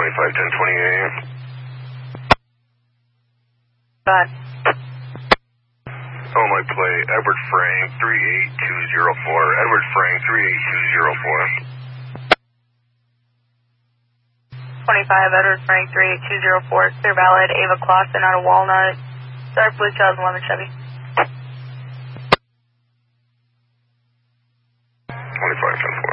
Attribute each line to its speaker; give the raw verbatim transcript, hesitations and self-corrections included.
Speaker 1: twenty-five ten twenty A M.
Speaker 2: Go ahead.
Speaker 1: Oh, my play, Edward Frank, three eight two zero four. Edward Frank, three eight two zero four.
Speaker 2: twenty-five, Edward Frank, three eight two zero four. Clear valid, Ava Clausen out of Walnut. Dark blue two thousand eleven Chevy.
Speaker 1: twenty-five ten four.